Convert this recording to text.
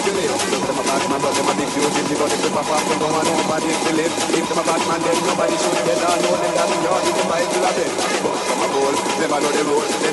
you live. If them a bad man, but them a big duty. They got the flip off and don't want nobody to live. If them a bad man, then nobody should get on. Know them that in yard, if the Bible a bit. But some a bowl, them a know the rules.